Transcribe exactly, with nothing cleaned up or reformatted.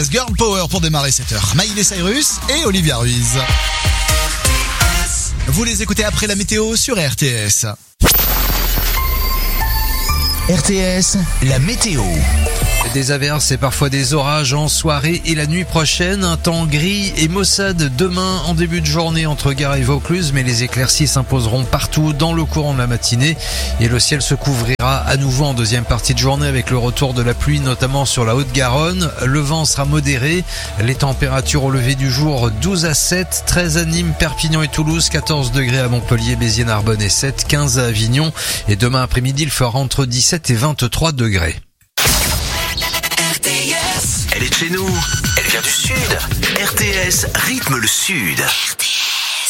Girl Power pour démarrer cette heure. Miley Cyrus et Olivia Ruiz. Vous les écoutez après la météo sur R T S. R T S, la météo. Des averses et parfois des orages en soirée et la nuit prochaine. Un temps gris et maussade demain en début de journée entre Gare et Vaucluse, mais les éclaircies s'imposeront partout dans le courant de la matinée et le ciel se couvrira à nouveau en deuxième partie de journée avec le retour de la pluie, notamment sur la Haute-Garonne. Le vent sera modéré. Les températures au lever du jour douze à sept, treize à Nîmes, Perpignan et Toulouse, quatorze degrés à Montpellier, Béziers, Narbonne et sept, quinze à Avignon. Et demain après-midi, il fera entre dix-sept et vingt-trois degrés. Elle est de chez nous, elle vient du Sud. R T S rythme le Sud. R T S.